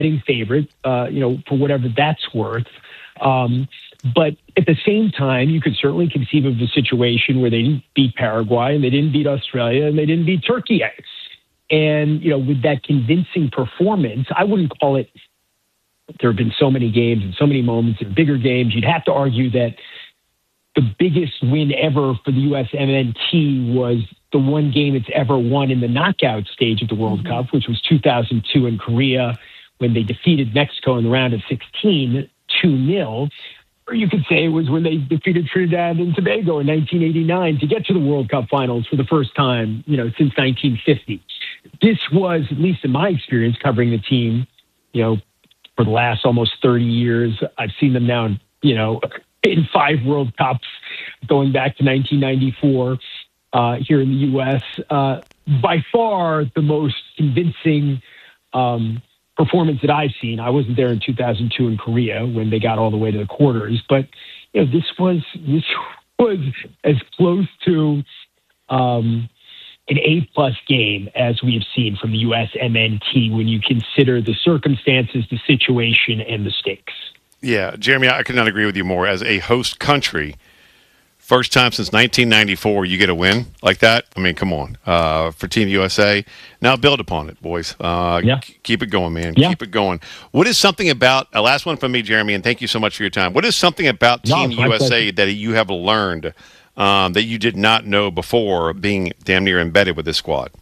favorite, for whatever that's worth. But at the same time, you could certainly conceive of a situation where they didn't beat Paraguay and they didn't beat Australia and they didn't beat Turkey. And, with that convincing performance, I wouldn't call it, there have been so many games and so many moments in bigger games. You'd have to argue that the biggest win ever for the USMNT was the one game it's ever won in the knockout stage of the World Cup, which was 2002 in Korea when they defeated Mexico in the round of 16, 2-0. Or you could say it was when they defeated Trinidad and Tobago in 1989 to get to the World Cup finals for the first time, since 1950. This was, at least in my experience covering the team, for the last almost 30 years. I've seen them now, in 5 World Cups going back to 1994 here in the U.S. By far the most convincing performance that I've seen. I wasn't there in 2002 in Korea when they got all the way to the quarters, but this was as close to an A+ game as we have seen from the USMNT when you consider the circumstances, the situation, and the stakes. Yeah, Jeremy, I could not agree with you more. As a host country, first time since 1994 you get a win like that. I mean, come on, for Team USA. Now build upon it, boys. Keep it going, man. Yeah. Keep it going. What is something about, last one from me, Jeremy, and thank you so much for your time. What is something about Team USA that you have learned that you did not know before, being damn near embedded with this squad?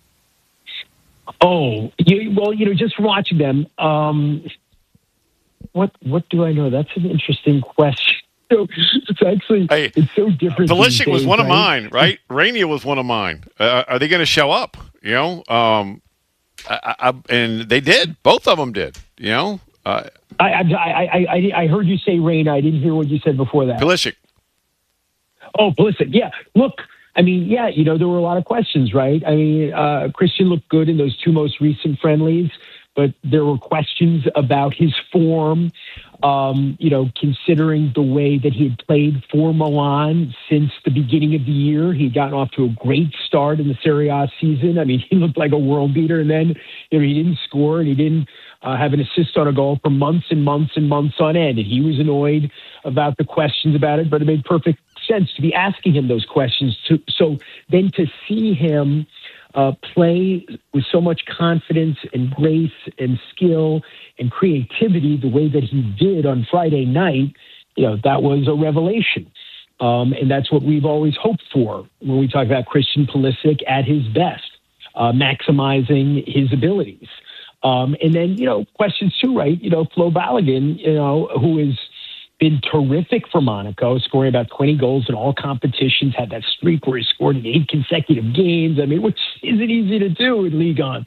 Just watching them, what do I know? That's an interesting question. It's actually it's so different. Pulisic was one of mine, right? Rania was one of mine. Are they going to show up? And they did. Both of them did. I heard you say Rania. I didn't hear what you said before that. Pulisic. Oh, Pulisic. Yeah. Look, there were a lot of questions, right? Christian looked good in those 2 most recent friendlies, but there were questions about his form, considering the way that he had played for Milan since the beginning of the year. He'd gotten off to a great start in the Serie A season. He looked like a world beater, and then he didn't score and he didn't have an assist on a goal for months and months and months on end. And he was annoyed about the questions about it, but it made perfect sense to be asking him those questions. So then to see him play with so much confidence and grace and skill and creativity the way that he did on Friday night, that was a revelation. And that's what we've always hoped for when we talk about Christian Pulisic at his best, maximizing his abilities. And then, questions too, right? Flo Balogun, who has been terrific for Monaco, scoring about 20 goals in all competitions, had that streak where he scored in 8 consecutive games. Which isn't easy to do in Ligue 1.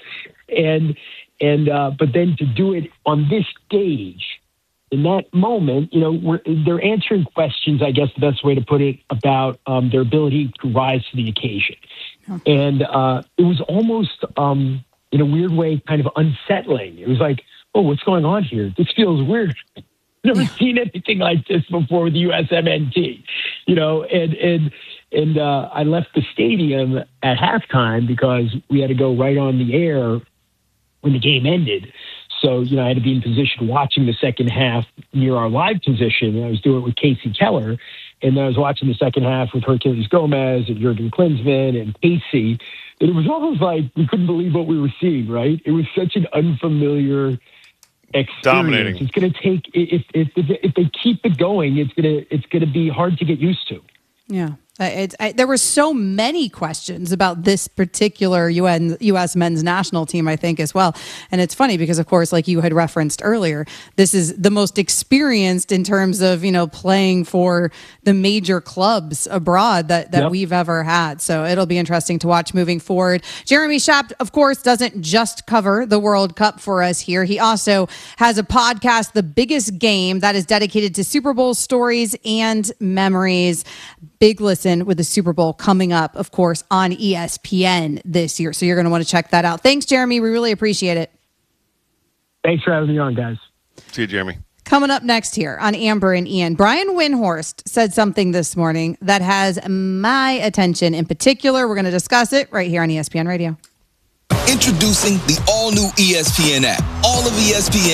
But then to do it on this stage, in that moment, they're answering questions, I guess the best way to put it, about their ability to rise to the occasion. And it was almost, in a weird way, kind of unsettling. It was like, oh, what's going on here? This feels weird. Never seen anything like this before with the USMNT, and I left the stadium at halftime because we had to go right on the air when the game ended. So, I had to be in position watching the second half near our live position. I was doing it with Casey Keller, and I was watching the second half with Herculez Gomez and Jurgen Klinsmann and Casey. And it was almost like we couldn't believe what we were seeing, right? It was such an unfamiliar experience. Dominating. It's going to take, if they keep it going, it's going to be hard to get used to. Yeah. There were so many questions about this particular U.S. men's national team, I think, as well. And it's funny because, of course, like you had referenced earlier, this is the most experienced in terms of, playing for the major clubs abroad that we've ever had. So it'll be interesting to watch moving forward. Jeremy Schaap, of course, doesn't just cover the World Cup for us here. He also has a podcast, The Biggest Game, that is dedicated to Super Bowl stories and memories. Big listen with the Super Bowl coming up, of course, on ESPN this year. So you're going to want to check that out. Thanks, Jeremy. We really appreciate it. Thanks for having me on, guys. See you, Jeremy. Coming up next here on Amber and Ian, Brian Windhorst said something this morning that has my attention in particular. We're going to discuss it right here on ESPN Radio. Introducing the all-new ESPN app. all of ESPN